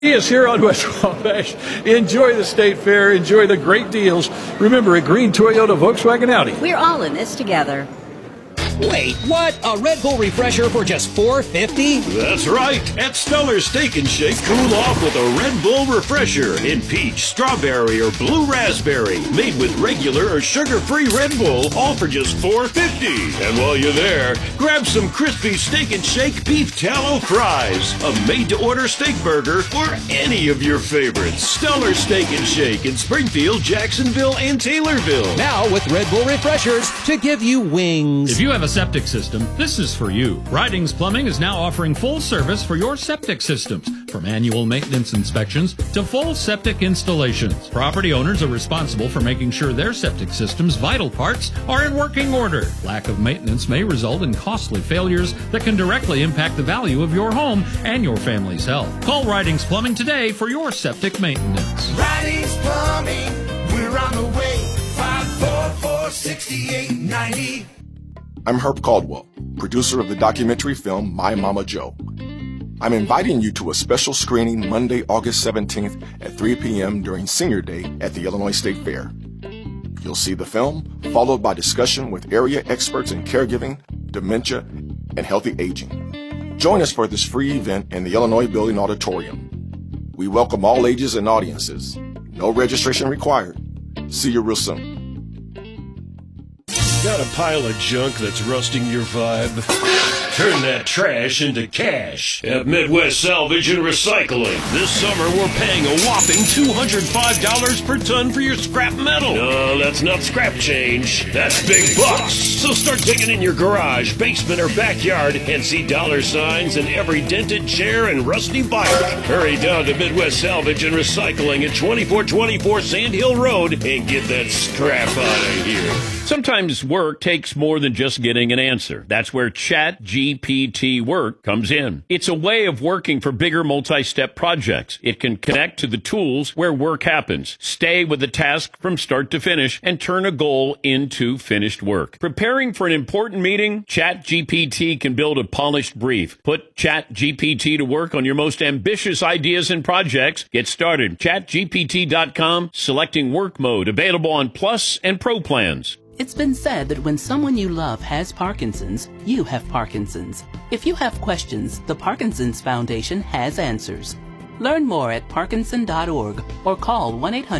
Yes, here on West Wabash. Enjoy the State Fair. Enjoy the great deals. Remember, at Green Toyota, Volkswagen, Audi. We're all in this together. Wait, what? A Red Bull refresher for just $4.50? That's right. At Stellar Steak and Shake, cool off with a Red Bull refresher in peach, strawberry, or blue raspberry. Made with regular or sugar-free Red Bull, all for just $4.50. And while you're there, grab some crispy Steak and Shake beef tallow fries, a made-to-order steak burger, or any of your favorites. Stellar Steak and Shake in Springfield, Jacksonville, and Taylorville. Now with Red Bull refreshers to give you wings. If you have a septic system, this is for you. Ridings Plumbing is now offering full service for your septic systems, from annual maintenance inspections to full septic installations. Property owners are responsible for making sure their septic system's vital parts are in working order. Lack of maintenance may result in costly failures that can directly impact the value of your home and your family's health. Call Ridings Plumbing today for your septic maintenance. Ridings Plumbing, we're on the way. 544-6890. I'm Herb Caldwell, producer of the documentary film My Mama Joe. I'm inviting you to a special screening Monday, August 17th at 3 p.m. during Senior Day at the Illinois State Fair. You'll see the film, followed by discussion with area experts in caregiving, dementia, and healthy aging. Join us for this free event in the Illinois Building Auditorium. We welcome all ages and audiences. No registration required. See you real soon. Got a pile of junk that's rusting your vibe? Turn that trash into cash at Midwest Salvage and Recycling. This summer, we're paying a whopping $205 per ton for your scrap metal. No, that's not scrap change. That's big bucks. So start digging in your garage, basement, or backyard and see dollar signs in every dented chair and rusty bike. Hurry down to Midwest Salvage and Recycling at 2424 Sand Hill Road and get that scrap out of here. Sometimes work takes more than just getting an answer. That's where ChatGPT Work comes in. It's a way of working for bigger multi-step projects. It can connect to the tools where work happens, stay with the task from start to finish, and turn a goal into finished work. Preparing for an important meeting? ChatGPT can build a polished brief. Put ChatGPT to work on your most ambitious ideas and projects. Get started. ChatGPT.com, selecting work mode, available on Plus and Pro plans. It's been said that when someone you love has Parkinson's, you have Parkinson's. If you have questions, the Parkinson's Foundation has answers. Learn more at parkinson.org or call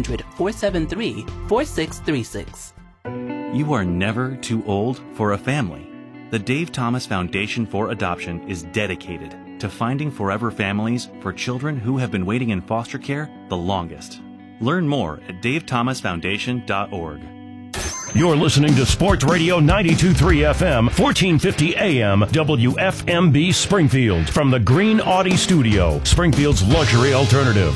1-800-473-4636. You are never too old for a family. The Dave Thomas Foundation for Adoption is dedicated to finding forever families for children who have been waiting in foster care the longest. Learn more at davethomasfoundation.org. You're listening to Sports Radio 92.3 FM, 1450 AM, WFMB Springfield, from the Green Audi Studio, Springfield's luxury alternative.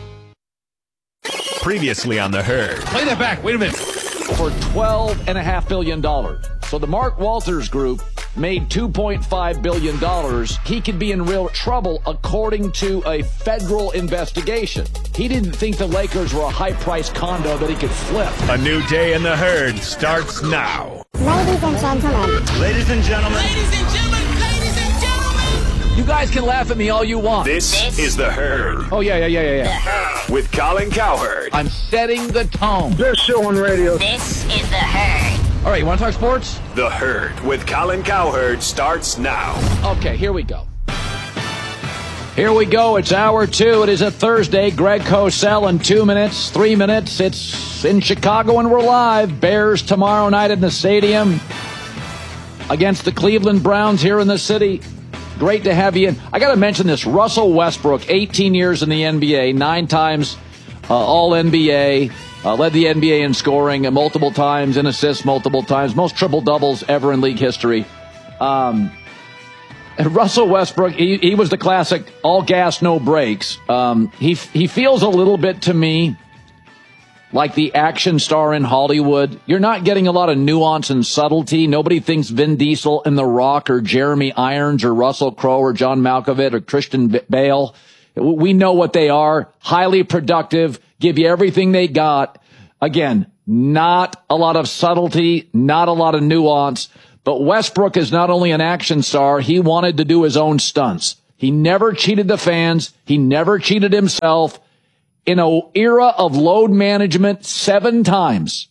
Previously on The Herd. Play that back. Wait a minute. For $12.5 billion. So the Mark Walters Group made $2.5 billion. He could be in real trouble according to a federal investigation. He didn't think the Lakers were a high-priced condo that he could flip. A new day in The Herd starts now. Ladies and gentlemen. Ladies and gentlemen. Ladies and gentlemen. Ladies and gentlemen. You guys can laugh at me all you want. This is The Herd. Oh, yeah. The Herd. With Colin Cowherd. I'm setting the tone. Best show on radio. This is The Herd. All right, you want to talk sports? The Herd with Colin Cowherd starts now. Okay, here we go. Here we go. It's hour 2. It is a Thursday. Greg Cosell in 2 minutes, 3 minutes. It's in Chicago and we're live. Bears tomorrow night in the stadium against the Cleveland Browns here in the city. Great to have you in. I got to mention this. Russell Westbrook, 18 years in the NBA, 9 times All-NBA. Led the NBA in scoring multiple times, in assists multiple times, most triple-doubles ever in league history. And Russell Westbrook, he was the classic all gas, no brakes. He feels a little bit to me like the action star in Hollywood. You're not getting a lot of nuance and subtlety. Nobody thinks Vin Diesel and The Rock or Jeremy Irons or Russell Crowe or John Malkovich or Christian Bale. We know what they are. Highly productive. Give you everything they got. Again, not a lot of subtlety, not a lot of nuance. But Westbrook is not only an action star, he wanted to do his own stunts. He never cheated the fans. He never cheated himself. In an era of load management, 7 times,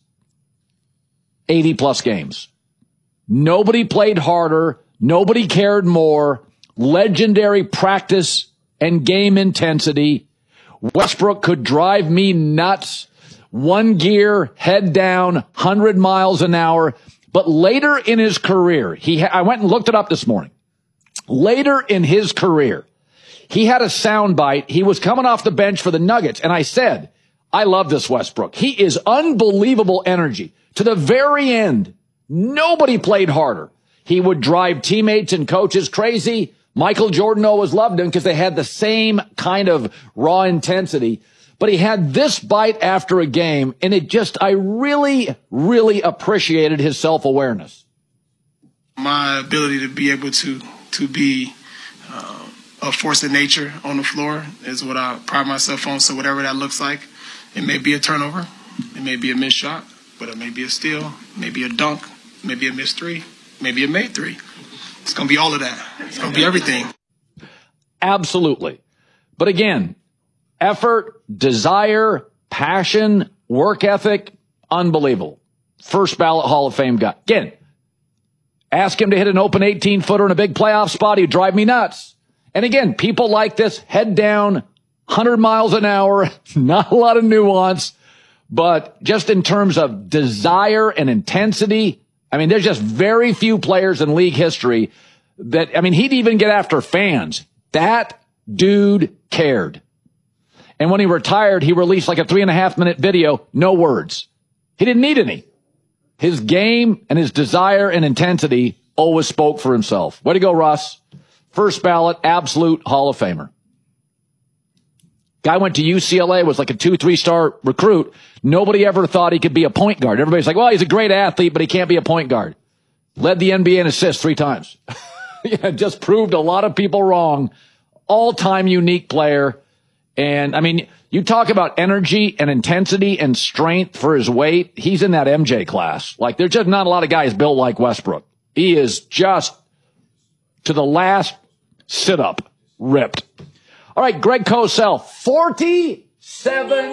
80-plus games. Nobody played harder. Nobody cared more. Legendary practice and game intensity. Westbrook could drive me nuts. 1 gear, head down, 100 miles an hour. But later in his career, I went and looked it up this morning. Later in his career, he had a soundbite. He was coming off the bench for the Nuggets. And I said, I love this Westbrook. He is unbelievable energy. To the very end, nobody played harder. He would drive teammates and coaches crazy. Michael Jordan always loved him because they had the same kind of raw intensity. But he had this bite after a game, and I really, really appreciated his self-awareness. My ability to be able to be a force of nature on the floor is what I pride myself on. So whatever that looks like, it may be a turnover, it may be a missed shot, but it may be a steal, maybe a dunk, maybe a missed 3, maybe a made 3. It's going to be all of that. It's going to be everything. Absolutely. But again, effort, desire, passion, work ethic, unbelievable. First ballot Hall of Fame guy. Again, ask him to hit an open 18-footer in a big playoff spot, he'd drive me nuts. And again, people like this, head down, 100 miles an hour, not a lot of nuance, but just in terms of desire and intensity, I mean, there's just very few players in league history that, I mean, he'd even get after fans. That dude cared. And when he retired, he released like a 3.5-minute video, no words. He didn't need any. His game and his desire and intensity always spoke for himself. Way to go, Russ. First ballot, absolute Hall of Famer. Guy went to UCLA, was like a 2-3-star recruit. Nobody ever thought he could be a point guard. Everybody's like, well, he's a great athlete, but he can't be a point guard. Led the NBA in assists 3 times. Yeah, just proved a lot of people wrong. All-time unique player. And, I mean, you talk about energy and intensity and strength for his weight. He's in that MJ class. Like, there's just not a lot of guys built like Westbrook. He is just, to the last sit-up, ripped. All right, Greg Cosell, 47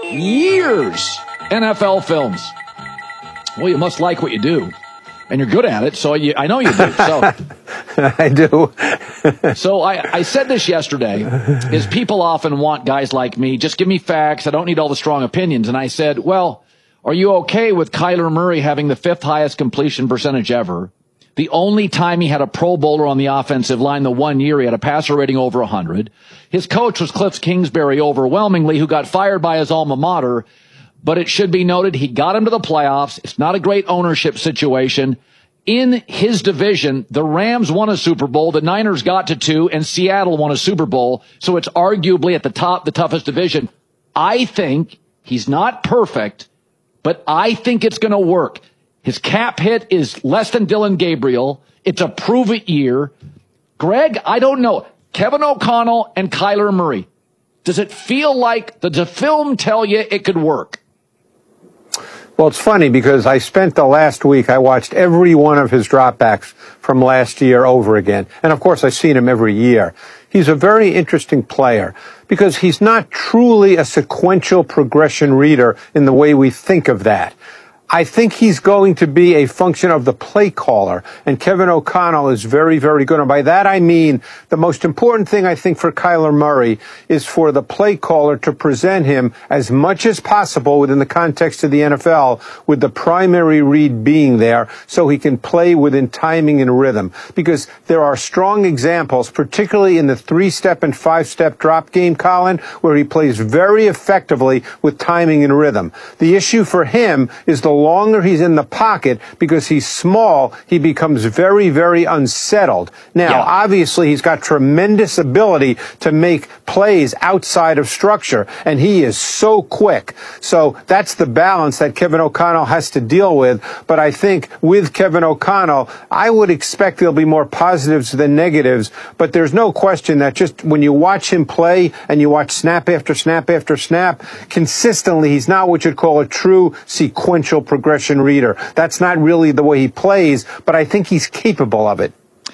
years NFL films. Well, you must like what you do, and you're good at it, so I know you do. So I do. So I said this yesterday, is people often want guys like me, just give me facts, I don't need all the strong opinions. And I said, well, are you okay with Kyler Murray having the 5th highest completion percentage ever? The only time he had a Pro Bowler on the offensive line, the 1 year he had a passer rating over 100. His coach was Cliff Kingsbury overwhelmingly, who got fired by his alma mater. But it should be noted, he got him to the playoffs. It's not a great ownership situation. In his division, the Rams won a Super Bowl, the Niners got to 2, and Seattle won a Super Bowl. So it's arguably at the top, the toughest division. I think he's not perfect, but I think it's going to work. His cap hit is less than Dylan Gabriel. It's a prove-it year. Greg, I don't know. Kevin O'Connell and Kyler Murray. Does it feel like, does the film tell you it could work? Well, it's funny because I spent the last week, I watched every one of his dropbacks from last year over again. And of course, I've seen him every year. He's a very interesting player because he's not truly a sequential progression reader in the way we think of that. I think he's going to be a function of the play caller, and Kevin O'Connell is very, very good. And by that I mean the most important thing I think for Kyler Murray is for the play caller to present him as much as possible within the context of the NFL, with the primary read being there so he can play within timing and rhythm. Because there are strong examples, particularly in the 3-step and 5-step drop game, Colin, where he plays very effectively with timing and rhythm. The issue for him is the longer he's in the pocket, because he's small, he becomes very, very unsettled. Now, obviously, he's got tremendous ability to make plays outside of structure, and he is so quick. So that's the balance that Kevin O'Connell has to deal with. But I think with Kevin O'Connell, I would expect there'll be more positives than negatives. But there's no question that just when you watch him play and you watch snap after snap after snap, consistently, he's not what you'd call a true sequential progression reader. That's not really the way he plays, but I think he's capable of it.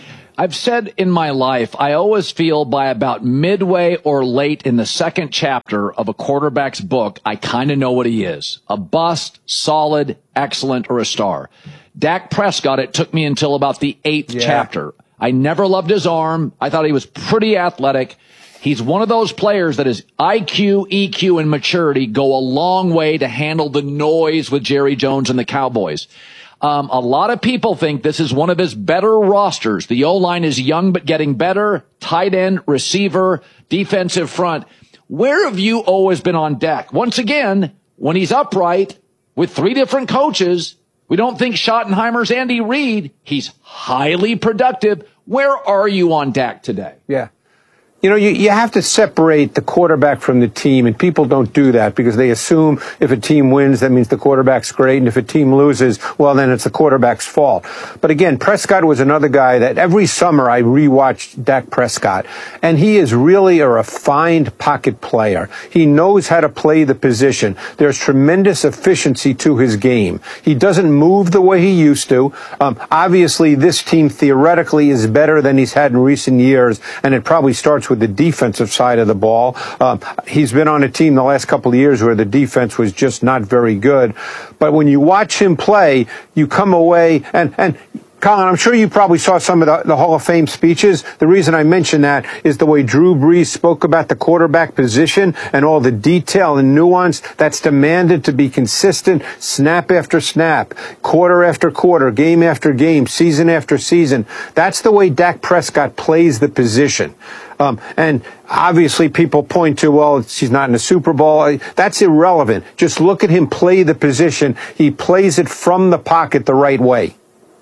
I've said in my life, I always feel by about midway or late in the second chapter of a quarterback's book, I kind of know what he is. A bust, solid, excellent, or a star. Dak Prescott, it took me until about the 8th chapter. I never loved his arm. I thought he was pretty athletic. He's one of those players that his IQ, EQ, and maturity go a long way to handle the noise with Jerry Jones and the Cowboys. A lot of people think this is one of his better rosters. The O-line is young but getting better. Tight end, receiver, defensive front. Where have you always been on Dak? Once again, when he's upright with 3 different coaches, we don't think Schottenheimer's Andy Reid. He's highly productive. Where are you on Dak today? Yeah. You know, you have to separate the quarterback from the team, and people don't do that because they assume if a team wins, that means the quarterback's great, and if a team loses, well, then it's the quarterback's fault. But again, Prescott was another guy that every summer I rewatched Dak Prescott, and he is really a refined pocket player. He knows how to play the position. There's tremendous efficiency to his game. He doesn't move the way he used to. Obviously, this team theoretically is better than he's had in recent years, and it probably starts with the defensive side of the ball. He's been on a team the last couple of years where the defense was just not very good. But when you watch him play, you come away and Colin, I'm sure you probably saw some of the Hall of Fame speeches. The reason I mention that is the way Drew Brees spoke about the quarterback position and all the detail and nuance that's demanded to be consistent snap after snap, quarter after quarter, game after game, season after season. That's the way Dak Prescott plays the position. And obviously people point to, well, he's not in the Super Bowl. That's irrelevant. Just look at him play the position. He plays it from the pocket the right way.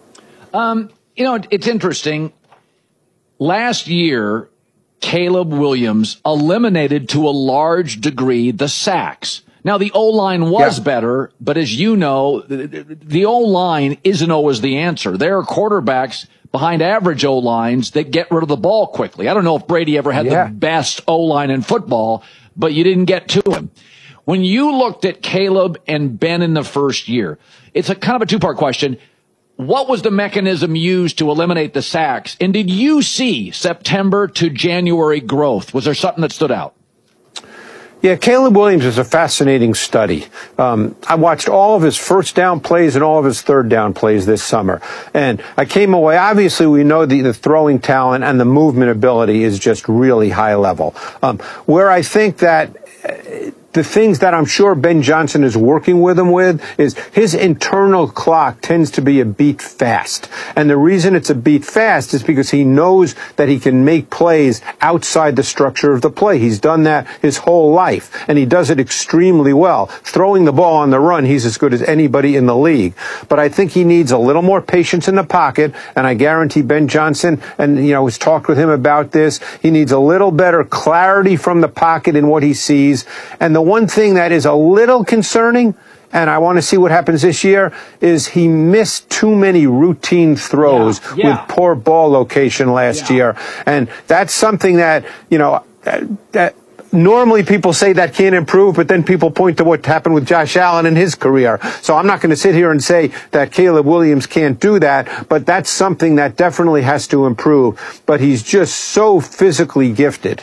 You know, it's interesting. Last year, Caleb Williams eliminated to a large degree the sacks. Now, the O-line was better, but as you know, the O-line isn't always the answer. There are quarterbacks behind average O-lines that get rid of the ball quickly. I don't know if Brady ever had the best O-line in football, but you didn't get to him. When you looked at Caleb and Ben in the first year, it's a kind of a two-part question. What was the mechanism used to eliminate the sacks? And did you see September to January growth? Was there something that stood out? Yeah, Caleb Williams is a fascinating study. I watched all of his first down plays and all of his third down plays this summer. And I came away, obviously we know the throwing talent and the movement ability is just really high level. Where I think that the things that I'm sure Ben Johnson is working with him with is his internal clock tends to be a beat fast. And the reason it's a beat fast is because he knows that he can make plays outside the structure of the play. He's done that his whole life, and he does it extremely well. Throwing the ball on the run, he's as good as anybody in the league. But I think he needs a little more patience in the pocket, and I guarantee Ben Johnson, and you know, has talked with him about this, he needs a little better clarity from the pocket in what he sees. And the one thing that is a little concerning, and I want to see what happens this year, is he missed too many routine throws with poor ball location last year. And that's something that, you know, that normally people say that can't improve, but then people point to what happened with Josh Allen in his career. So I'm not going to sit here and say that Caleb Williams can't do that, but that's something that definitely has to improve. But he's just so physically gifted.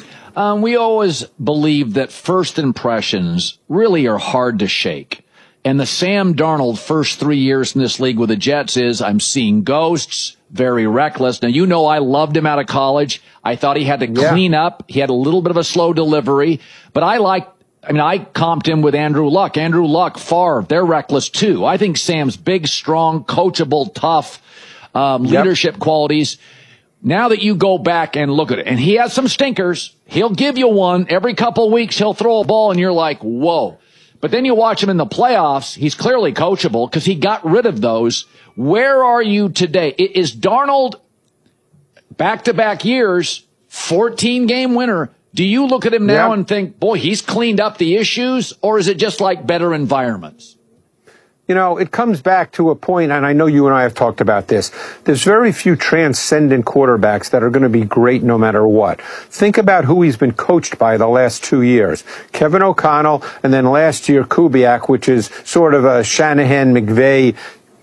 We always believe that first impressions really are hard to shake. And the Sam Darnold first 3 years in this league with the Jets is, I'm seeing ghosts, very reckless. Now, you know, I loved him out of college. I thought he had to clean up. He had a little bit of a slow delivery, but I comped him with Andrew Luck. Andrew Luck, Favre, they're reckless too. I think Sam's big, strong, coachable, tough, leadership qualities. Now that you go back and look at it, and he has some stinkers, he'll give you one. Every couple of weeks, he'll throw a ball, and you're like, whoa. But then you watch him in the playoffs, he's clearly coachable because he got rid of those. Where are you today? Is Darnold, back-to-back years, 14-game winner, do you look at him now and think, boy, he's cleaned up the issues, or is it just like better environments? You know, it comes back to a point, and I know you and I have talked about this. There's very few transcendent quarterbacks that are going to be great no matter what. Think about who he's been coached by the last 2 years. Kevin O'Connell, and then last year Kubiak, which is sort of a Shanahan-McVay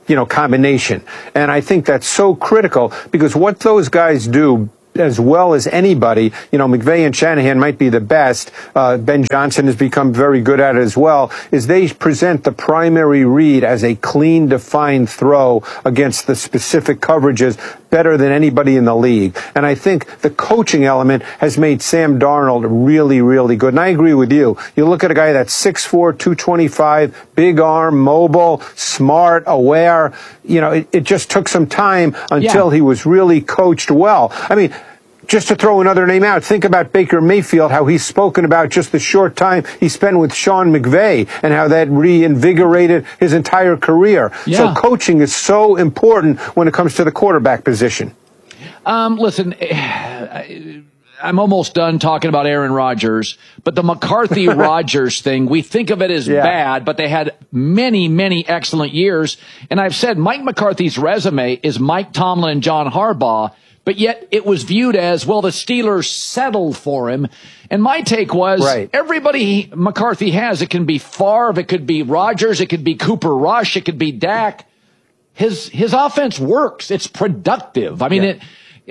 combination. And I think that's so critical because what those guys do as well as anybody, McVay and Shanahan might be the best. Ben Johnson has become very good at it as well, is they present the primary read as a clean, defined throw against the specific coverages better than anybody in the league. And I think the coaching element has made Sam Darnold really, really good. And I agree with you. You look at a guy that's 6'4", 225, big arm, mobile, smart, aware. It just took some time until he was really coached well. I mean, just to throw another name out, think about Baker Mayfield, how he's spoken about just the short time he spent with Sean McVay and how that reinvigorated his entire career. So coaching is so important when it comes to the quarterback position. Listen, I'm almost done talking about Aaron Rodgers, but the McCarthy-Rodgers thing, we think of it as bad, but they had many, many excellent years. And I've said Mike McCarthy's resume is Mike Tomlin and John Harbaugh, but yet it was viewed as, well, the Steelers settled for him. And my take was, everybody McCarthy has, it can be Favre, it could be Rodgers, it could be Cooper Rush, it could be Dak. His offense works. It's productive. I mean,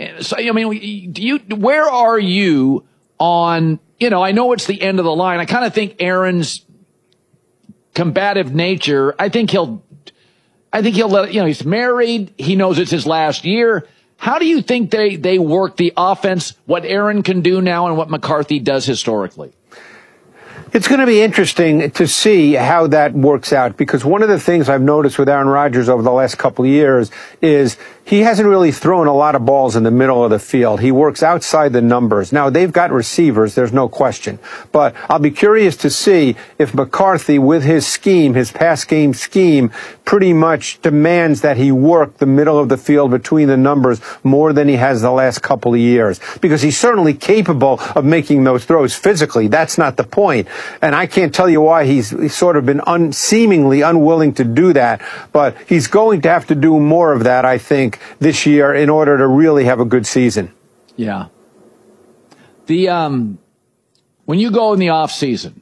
where are you on, I know it's the end of the line. I kind of think Aaron's combative nature, I think he'll let it, he's married. He knows it's his last year. How do you think they work the offense, what Aaron can do now and what McCarthy does historically? It's going to be interesting to see how that works out, because one of the things I've noticed with Aaron Rodgers over the last couple of years is he hasn't really thrown a lot of balls in the middle of the field. He works outside the numbers. Now, they've got receivers, there's no question. But I'll be curious to see if McCarthy, with his scheme, his pass game scheme, pretty much demands that he work the middle of the field between the numbers more than he has the last couple of years. Because he's certainly capable of making those throws physically. That's not the point. And I can't tell you why he's sort of been seemingly unwilling to do that. But he's going to have to do more of that, I think, this year in order to really have a good season. Yeah. When you go in the off season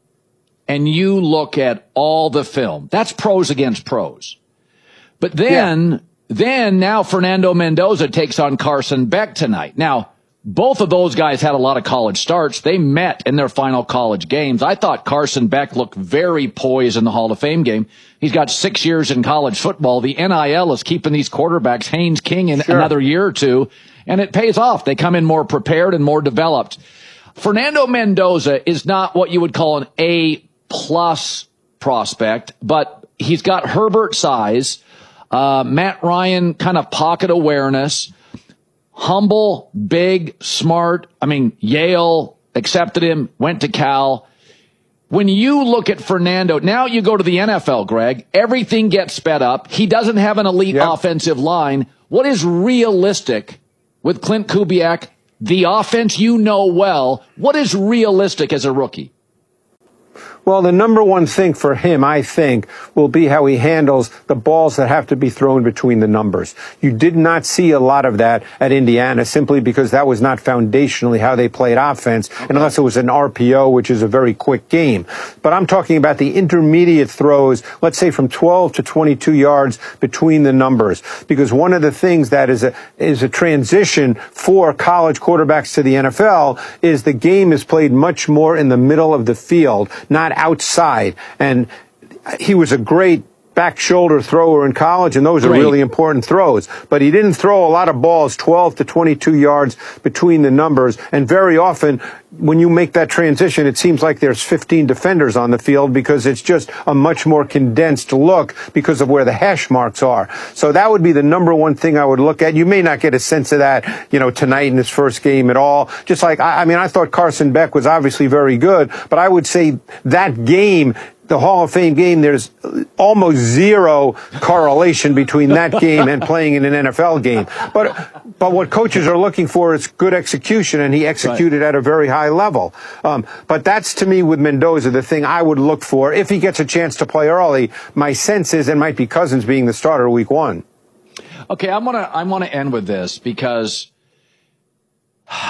and you look at all the film, that's pros against pros. But then now Fernando Mendoza takes on Carson Beck tonight. Now, both of those guys had a lot of college starts. They met in their final college games. I thought Carson Beck looked very poised in the Hall of Fame game. He's got 6 years in college football. The NIL is keeping these quarterbacks, Haynes King, in another year or two, and it pays off. They come in more prepared and more developed. Fernando Mendoza is not what you would call an A-plus prospect, but he's got Herbert size, Matt Ryan kind of pocket awareness, humble, big, smart. I mean, Yale accepted him, went to Cal. When you look at Fernando, now you go to the NFL, Greg, everything gets sped up. He doesn't have an elite offensive line. What is realistic with Clint Kubiak, the offense you know well? What is realistic as a rookie? Well, the number one thing for him, I think, will be how he handles the balls that have to be thrown between the numbers. You did not see a lot of that at Indiana simply because that was not foundationally how they played offense, unless it was an RPO, which is a very quick game. But I'm talking about the intermediate throws, let's say from 12 to 22 yards between the numbers. Because one of the things that is a transition for college quarterbacks to the NFL is the game is played much more in the middle of the field, not outside. And he was a great back shoulder thrower in college, and those are really important throws. But he didn't throw a lot of balls 12 to 22 yards between the numbers. And very often, when you make that transition, it seems like there's 15 defenders on the field because it's just a much more condensed look because of where the hash marks are. So that would be the number one thing I would look at. You may not get a sense of that, tonight in his first game at all. Just like, I thought Carson Beck was obviously very good, but I would say that game, the Hall of Fame game, there's almost zero correlation between that game and playing in an NFL game. But what coaches are looking for is good execution, and he executed at a very high level. But that's, to me, with Mendoza, the thing I would look for if he gets a chance to play early. My sense is it might be Cousins being the starter week one. Okay, I want to end with this because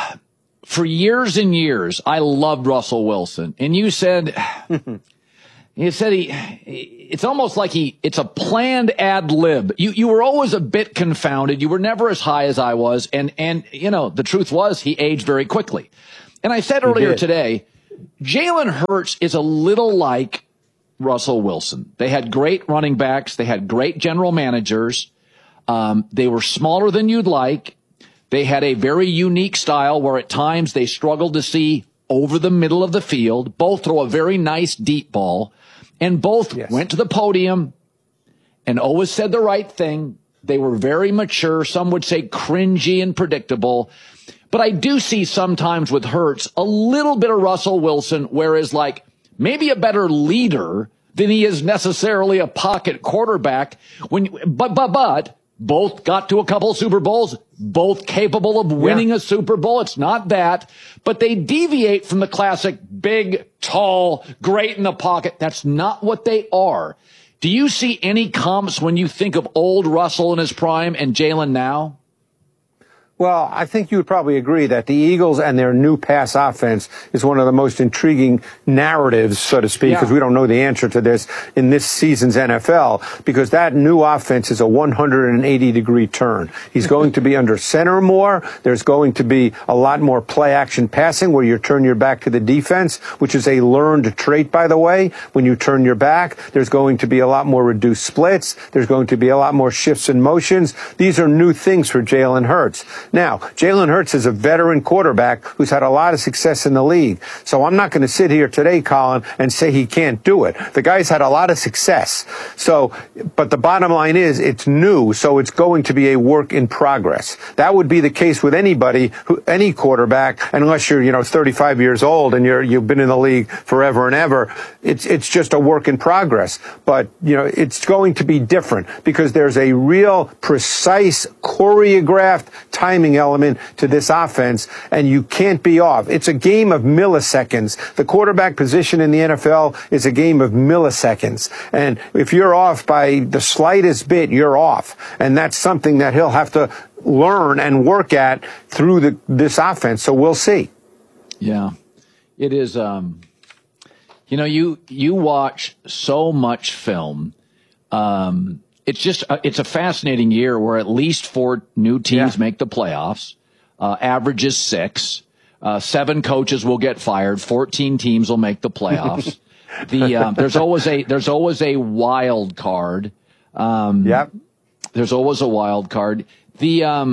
for years and years, I loved Russell Wilson. And you said... He said it's almost like it's a planned ad lib. You were always a bit confounded. You were never as high as I was. And the truth was he aged very quickly. And I said earlier today, Jalen Hurts is a little like Russell Wilson. They had great running backs. They had great general managers. They were smaller than you'd like. They had a very unique style where at times they struggled to see over the middle of the field. Both throw a very nice deep ball. And both went to the podium and always said the right thing. They were very mature. Some would say cringy and predictable. But I do see sometimes with Hurts a little bit of Russell Wilson, whereas like maybe a better leader than he is necessarily a pocket quarterback. But both got to a couple of Super Bowls, both capable of winning a Super Bowl. It's not that, but they deviate from the classic big, tall, great in the pocket. That's not what they are. Do you see any comps when you think of old Russell in his prime and Jalen now? Well, I think you would probably agree that the Eagles and their new pass offense is one of the most intriguing narratives, so to speak, because we don't know the answer to this in this season's NFL, because that new offense is a 180-degree turn. He's going to be under center more. There's going to be a lot more play-action passing where you turn your back to the defense, which is a learned trait, by the way. When you turn your back, there's going to be a lot more reduced splits. There's going to be a lot more shifts and motions. These are new things for Jalen Hurts. Now, Jalen Hurts is a veteran quarterback who's had a lot of success in the league. So I'm not going to sit here today, Colin, and say he can't do it. The guy's had a lot of success. So, but the bottom line is it's new, so it's going to be a work in progress. That would be the case with anybody, any quarterback, unless you're, 35 years old and you've been in the league forever and ever. It's just a work in progress. But, it's going to be different because there's a real precise choreographed timing element to this offense, and you can't be off. It's a game of milliseconds. The quarterback position in the NFL is a game of milliseconds. And if you're off by the slightest bit, you're off. And that's something that he'll have to learn and work at through this offense. So we'll see. Yeah, it is. You watch so much film. It's a fascinating year where at least 4 new teams make the playoffs. Average is 6. 7 coaches will get fired. 14 teams will make the playoffs. There's always a wild card. There's always a wild card. Let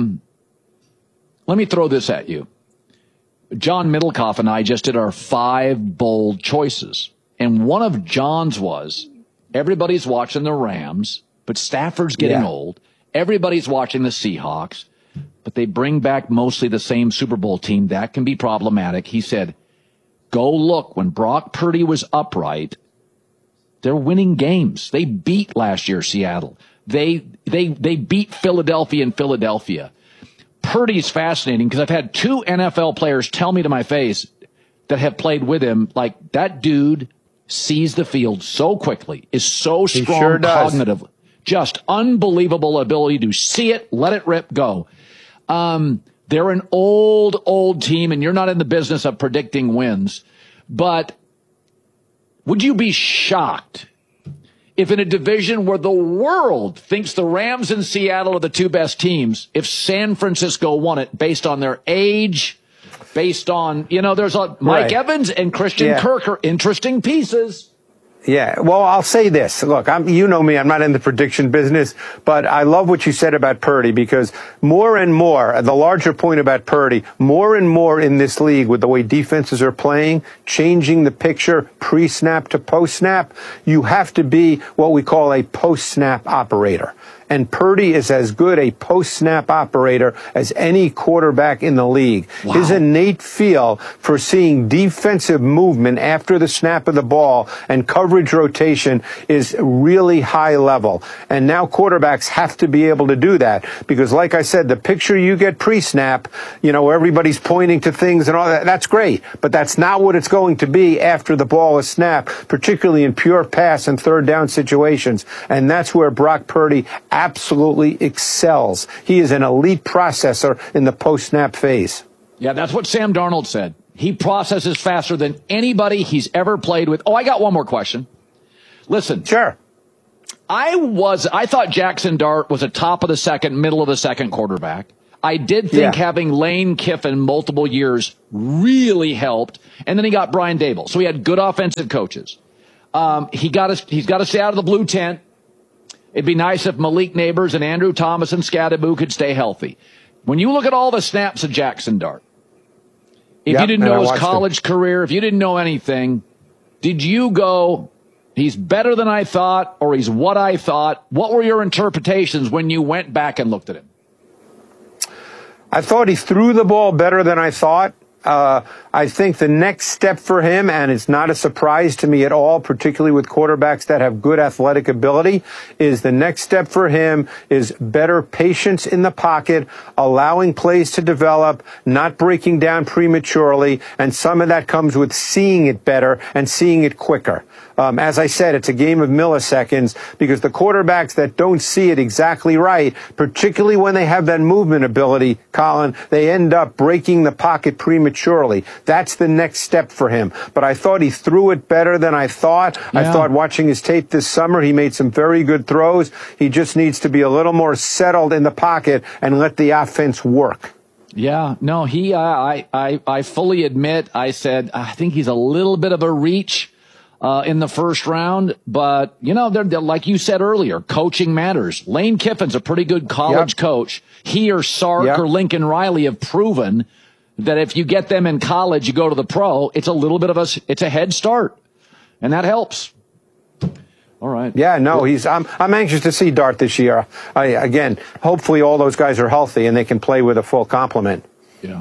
me throw this at you. John Middlecoff and I just did our 5 bold choices. And one of John's was everybody's watching the Rams. But Stafford's getting old. Everybody's watching the Seahawks, but they bring back mostly the same Super Bowl team. That can be problematic. He said, go look. When Brock Purdy was upright, they're winning games. They beat last year Seattle. They beat Philadelphia in Philadelphia. Purdy's fascinating because I've had 2 NFL players tell me to my face that have played with him, like, that dude sees the field so quickly, is so strong cognitively. Just unbelievable ability to see it, let it rip, go. They're an old team, and you're not in the business of predicting wins. But would you be shocked if in a division where the world thinks the Rams and Seattle are the 2 best teams, if San Francisco won it based on their age, based on, there's Mike Evans and Christian Kirk are interesting pieces. Yeah, well, I'll say this. Look, you know me, I'm not in the prediction business, but I love what you said about Purdy because more and more, the larger point about Purdy, more and more in this league with the way defenses are playing, changing the picture pre-snap to post-snap, you have to be what we call a post-snap operator. And Purdy is as good a post-snap operator as any quarterback in the league. Wow. His innate feel for seeing defensive movement after the snap of the ball and coverage rotation is really high level. And now quarterbacks have to be able to do that because, like I said, the picture you get pre-snap, where everybody's pointing to things and all that, that's great. But that's not what it's going to be after the ball is snapped, particularly in pure pass and third down situations. And that's where Brock Purdy absolutely excels. He is an elite processor in the post-snap phase. Yeah, that's what Sam Darnold said. He processes faster than anybody he's ever played with. Oh, I got one more question. Listen. Sure. I thought Jackson Dart was a top of the second, middle of the second quarterback. I did think having Lane Kiffin multiple years really helped. And then he got Brian Daboll. So he had good offensive coaches. He's got to stay out of the blue tent. It'd be nice if Malik Neighbors and Andrew Thomas and Scadaboo could stay healthy. When you look at all the snaps of Jackson Dart, if you didn't know his college career, if you didn't know anything, did you go, he's better than I thought, or he's what I thought? What were your interpretations when you went back and looked at him? I thought he threw the ball better than I thought. I think the next step for him, and it's not a surprise to me at all, particularly with quarterbacks that have good athletic ability, is the next step for him is better patience in the pocket, allowing plays to develop, not breaking down prematurely, and some of that comes with seeing it better and seeing it quicker. As I said, it's a game of milliseconds because the quarterbacks that don't see it exactly right, particularly when they have that movement ability, Colin, they end up breaking the pocket prematurely. That's the next step for him. But I thought he threw it better than I thought. Yeah. I thought watching his tape this summer, he made some very good throws. He just needs to be a little more settled in the pocket and let the offense work. Yeah, no, I fully admit, I said, I think he's a little bit of a reach in the first round, but they're like you said earlier, coaching matters. Lane Kiffin's a pretty good college coach. He or Sark or Lincoln Riley have proven that if you get them in college, you go to the pro, it's a little bit of it's a head start, and that helps. All right. Yeah, no, I'm anxious to see Dart this year. Again, hopefully all those guys are healthy and they can play with a full complement. Yeah.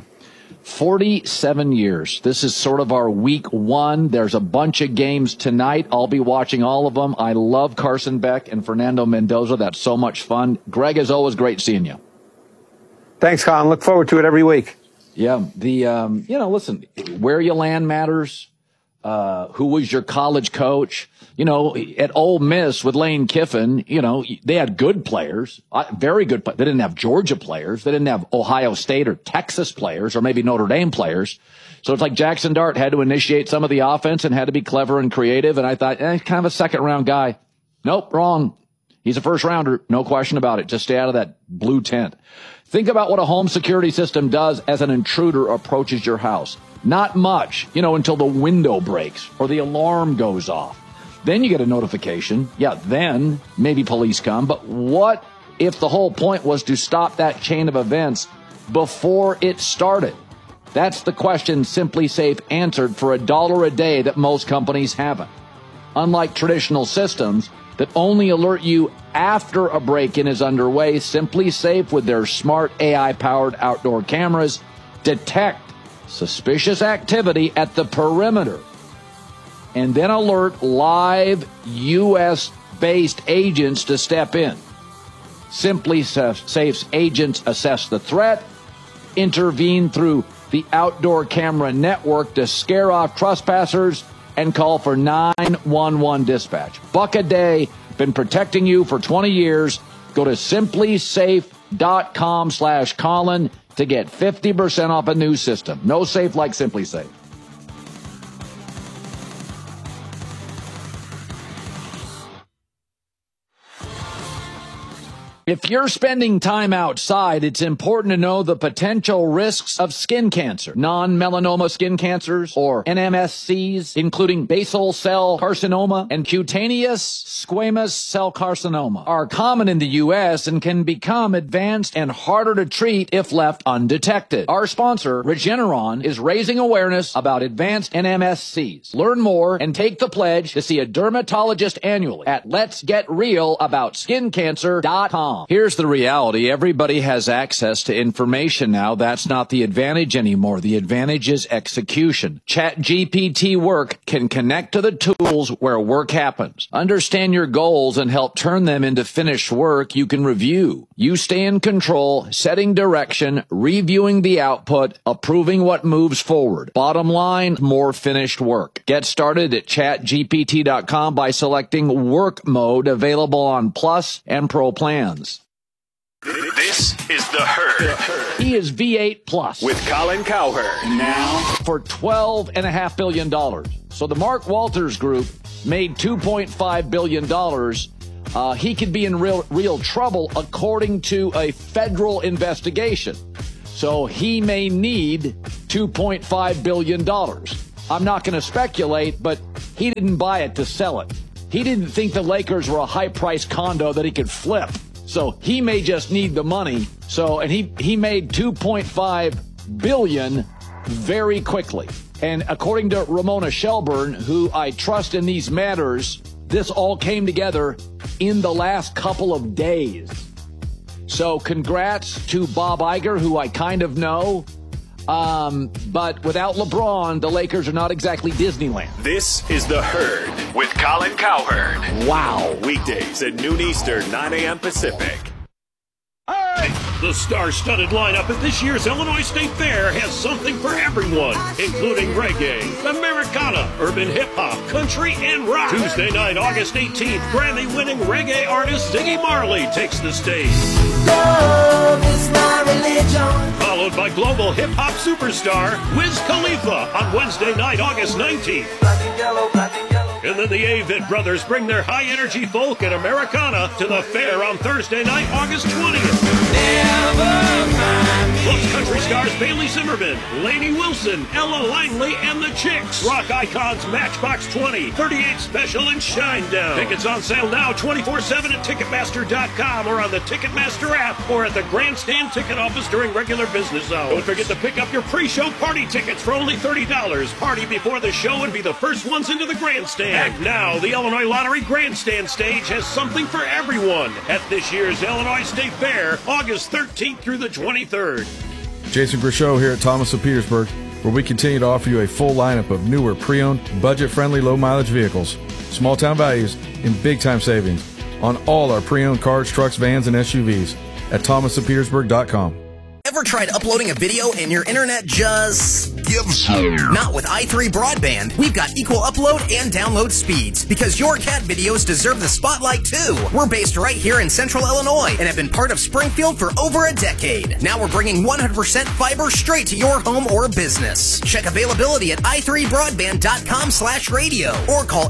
47 years. This is sort of our week one. There's a bunch of games tonight. I'll be watching all of them. I love Carson Beck and Fernando Mendoza. That's so much fun. Greg, as always, great seeing you. Thanks, Colin. Look forward to it every week. Yeah. Listen, where you land matters. Who was your college coach? At Ole Miss with Lane Kiffin, they had good players, very good. They didn't have Georgia players. They didn't have Ohio State or Texas players or maybe Notre Dame players. So it's like Jackson Dart had to initiate some of the offense and had to be clever and creative. And I thought, kind of a second round guy. Nope, wrong. He's a first rounder. No question about it. Just stay out of that blue tent. Think about what a home security system does as an intruder approaches your house. Not much, until the window breaks or the alarm goes off. Then you get a notification. Yeah, then maybe police come. But what if the whole point was to stop that chain of events before it started? That's the question Simply Safe answered for $1 a day that most companies haven't. Unlike traditional systems that only alert you after a break-in is underway, Simply Safe with their smart AI-powered outdoor cameras detect suspicious activity at the perimeter and then alert live U.S.-based agents to step in. Simply Safe's agents assess the threat, intervene through the outdoor camera network to scare off trespassers, and call for 911 dispatch. $1 a day, been protecting you for 20 years. Go to simplysafe.com/Colin to get 50% off a new system. No safe like Simply Safe. If you're spending time outside, it's important to know the potential risks of skin cancer. Non-melanoma skin cancers, or NMSCs, including basal cell carcinoma and cutaneous squamous cell carcinoma, are common in the U.S. and can become advanced and harder to treat if left undetected. Our sponsor, Regeneron, is raising awareness about advanced NMSCs. Learn more and take the pledge to see a dermatologist annually at letsgetrealaboutSkinCancer.com. Here's the reality. Everybody has access to information now. That's not the advantage anymore. The advantage is execution. ChatGPT Work can connect to the tools where work happens. Understand your goals and help turn them into finished work you can review. You stay in control, setting direction, reviewing the output, approving what moves forward. Bottom line, more finished work. Get started at ChatGPT.com by selecting Work Mode, available on Plus and Pro plans. This This is The Herd. He is V8 Plus. With Colin Cowherd. Now for $12.5 billion. So the Mark Walters Group made $2.5 billion. He could be in real trouble according to a federal investigation. So he may need $2.5 billion. I'm not going to speculate, but he didn't buy it to sell it. He didn't think the Lakers were a high-priced condo that he could flip. So he may just need the money. And he made $2.5 billion very quickly. And according to Ramona Shelburne, who I trust in these matters, this all came together in the last couple of days. So congrats to Bob Iger, who I kind of know. But without LeBron, the Lakers are not exactly Disneyland. This is The Herd with Colin Cowherd. Wow. Weekdays at noon Eastern, 9 a.m. Pacific. The star-studded lineup at this year's Illinois State Fair has something for everyone, including reggae, Americana, urban hip-hop, country, and rock. Tuesday night, August 18th, Grammy-winning reggae artist Ziggy Marley takes the stage. Love is my religion. Followed by global hip-hop superstar Wiz Khalifa on Wednesday night, August 19th. Black and yellow, black and yellow. And then the Avett Brothers bring their high-energy folk and Americana to the fair on Thursday night, August 20th. Plus country stars Bailey Zimmerman, Lainey Wilson, Ella Langley, and the Chicks. Rock icons Matchbox 20, 38 Special, and Shinedown. Tickets on sale now 24/7 at Ticketmaster.com or on the Ticketmaster app or at the Grandstand ticket office during regular business hours. Don't forget to pick up your pre-show party tickets for only $30. Party before the show and be the first ones into the Grandstand. And now, the Illinois Lottery Grandstand stage has something for everyone at this year's Illinois State Fair, August 13th through the 23rd. Jason Grishow here at Thomas of Petersburg, where we continue to offer you a full lineup of newer pre-owned, budget-friendly, low-mileage vehicles, small-town values, and big-time savings on all our pre-owned cars, trucks, vans, and SUVs at thomasofpetersburg.com. Ever tried uploading a video and your internet just gives up? Not with i3 Broadband. We've got equal upload and download speeds because your cat videos deserve the spotlight too. We're based right here in Central Illinois and have been part of Springfield for over a decade. Now we're bringing 100% fiber straight to your home or business. Check availability at i3broadband.com/radio or call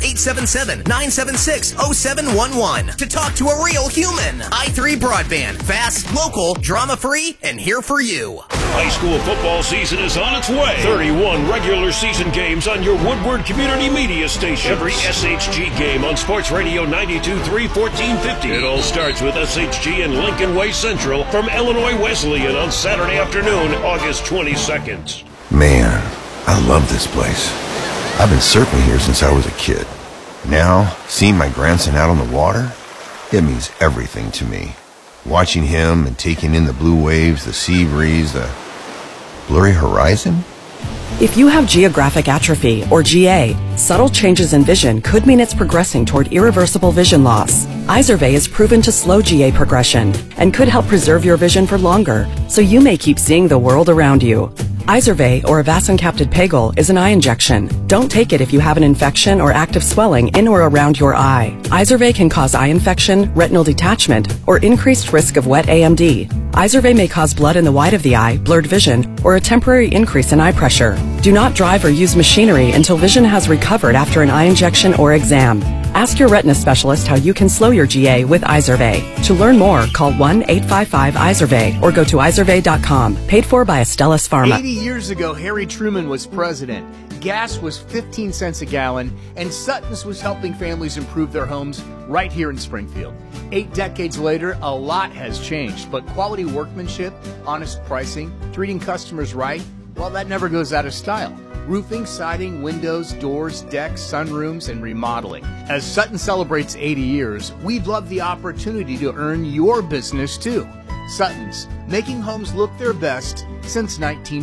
877-976-0711 to talk to a real human. i3 Broadband. Fast, local, drama-free, and here for you. High school football season is on its way. 31 regular season games on your Woodward Community Media station. Every SHG game on Sports Radio 92.3, 1450. It all starts with SHG and Lincoln Way Central from Illinois Wesleyan on Saturday afternoon, August 22nd. Man, I love this place. I've been surfing here since I was a kid. Now, seeing my grandson out on the water, it means everything to me. Watching him and taking in the blue waves, the sea breeze, the blurry horizon. If you have geographic atrophy, or GA, subtle changes in vision could mean it's progressing toward irreversible vision loss. Izervay is proven to slow GA progression and could help preserve your vision for longer, so you may keep seeing the world around you. Izervay, or avacincaptad pegol, is an eye injection. Don't take it if you have an infection or active swelling in or around your eye. Izervay can cause eye infection, retinal detachment, or increased risk of wet AMD. Izervay may cause blood in the white of the eye, blurred vision, or a temporary increase in eye pressure. Do not drive or use machinery until vision has recovered after an eye injection or exam. Ask your retina specialist how you can slow your GA with Izervay. To learn more, call 1-855-IZERVAY or go to izervay.com. Paid for by Astellas Pharma. 80 years ago, Harry Truman was president. Gas was 15 cents a gallon, and Sutton's was helping families improve their homes right here in Springfield. 8 decades later, a lot has changed, but quality workmanship, honest pricing, treating customers right, well, that never goes out of style. Roofing, siding, windows, doors, decks, sunrooms, and remodeling. As Sutton celebrates 80 years, we'd love the opportunity to earn your business too. Sutton's, making homes look their best since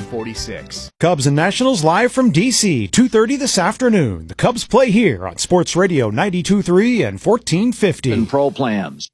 1946. Cubs and Nationals live from D.C., 2:30 this afternoon. The Cubs play here on Sports Radio 92.3 and 1450. And Pro Plans.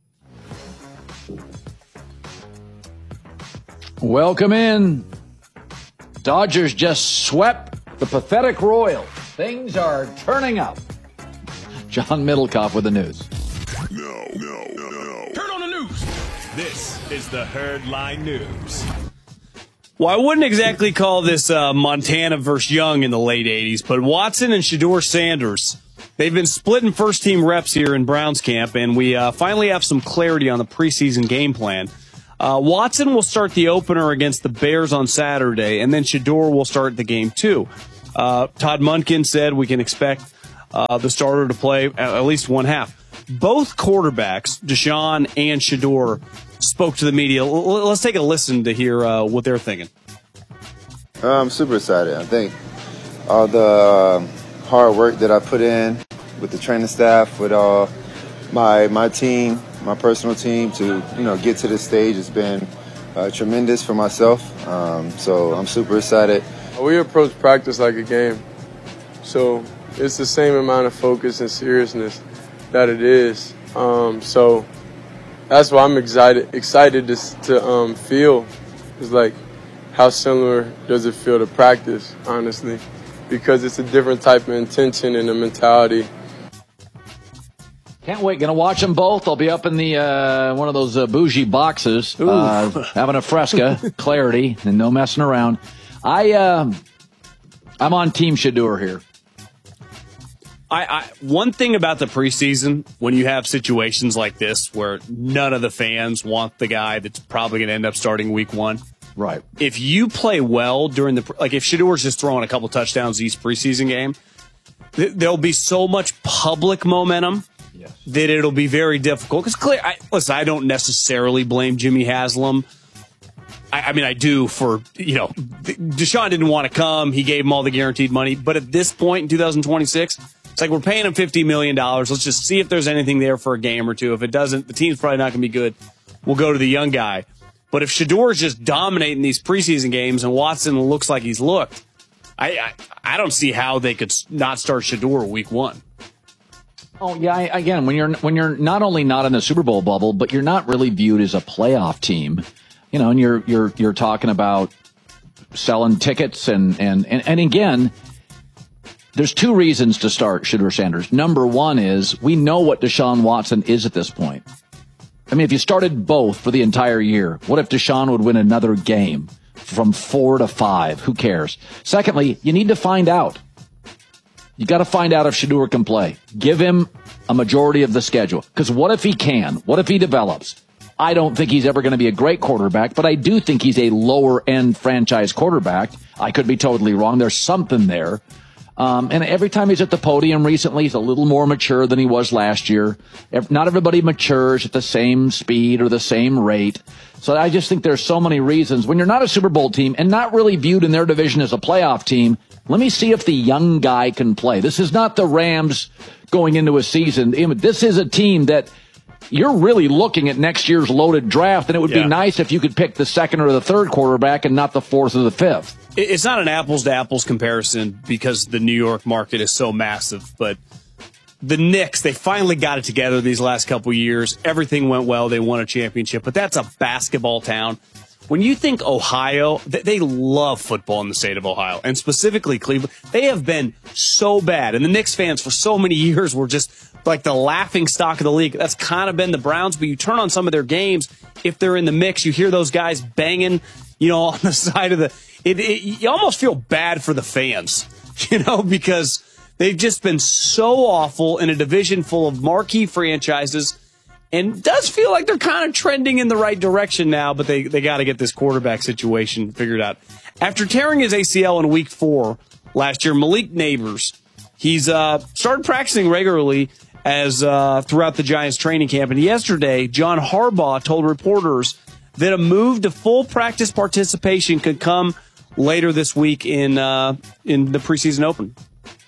Welcome in. Dodgers just swept the pathetic Royals. Things are turning up. John Middlecoff with the news. Turn on the news. This is the Herd Line News. Well, I wouldn't exactly call this Montana versus Young in the late 80s, but Watson and Shedeur Sanders, they've been splitting first-team reps here in Browns camp, and we finally have some clarity on the preseason game plan. Watson will start the opener against the Bears on Saturday, and then Shedeur will start the game too. Todd Monken said we can expect the starter to play at least one half. Both quarterbacks, Deshaun and Shedeur, spoke to the media. Let's take a listen to hear what they're thinking. I'm super excited. I think all the hard work that I put in with the training staff, with my team, my personal team, to get to this stage has been tremendous for myself. So I'm super excited. We approach practice like a game, so it's the same amount of focus and seriousness that it is. So that's why I'm excited to feel. It's like, how similar does it feel to practice, honestly? Because it's a different type of intention and a mentality. Can't wait. Going to watch them both. I'll be up in the one of those bougie boxes, having a Fresca, clarity, and no messing around. I'm on Team Shedeur here. One thing about the preseason, when you have situations like this where none of the fans want the guy that's probably going to end up starting week one. Right. if you play well during if Shedeur's just throwing a couple touchdowns each preseason game, there'll be so much public momentum that it'll be very difficult. Because listen, I don't necessarily blame Jimmy Haslam. I mean, I do for, Deshaun didn't want to come. He gave him all the guaranteed money. But at this point in 2026, it's like we're paying him $50 million. Let's just see if there's anything there for a game or two. If it doesn't, the team's probably not going to be good. We'll go to the young guy. But if Shedeur is just dominating these preseason games and Watson looks like he's looked, I don't see how they could not start Shedeur week one. Oh yeah, again, when you're not only not in the Super Bowl bubble, but you're not really viewed as a playoff team, and you're talking about selling tickets and again, there's two reasons to start Shedeur Sanders. Number one is we know what Deshaun Watson is at this point. I mean, if you started both for the entire year, what if Deshaun would win another game from 4 to 5? Who cares? Secondly, you need to find out. You got to find out if Shedeur can play. Give him a majority of the schedule. Because what if he can? What if he develops? I don't think he's ever going to be a great quarterback, but I do think he's a lower-end franchise quarterback. I could be totally wrong. There's something there. And every time he's at the podium recently, he's a little more mature than he was last year. Not everybody matures at the same speed or the same rate. So I just think there's so many reasons. When you're not a Super Bowl team and not really viewed in their division as a playoff team, let me see if the young guy can play. This is not the Rams going into a season. This is a team that you're really looking at next year's loaded draft, and it would be nice if you could pick the second or the third quarterback and not the fourth or the fifth. It's not an apples-to-apples comparison because the New York market is so massive, but the Knicks, they finally got it together these last couple years. Everything went well. They won a championship, but that's a basketball town. When you think Ohio, they love football in the state of Ohio, and specifically Cleveland. They have been so bad, and the Knicks fans for so many years were just like the laughing stock of the league. That's kind of been the Browns, but you turn on some of their games, if they're in the mix, you hear those guys banging, on the side of you almost feel bad for the fans, because they've just been so awful in a division full of marquee franchises. And it does feel like they're kind of trending in the right direction now, but they got to get this quarterback situation figured out. After tearing his ACL in week 4 last year, Malik Neighbors, he's started practicing regularly as throughout the Giants training camp. And yesterday, John Harbaugh told reporters that a move to full practice participation could come later this week in the preseason open.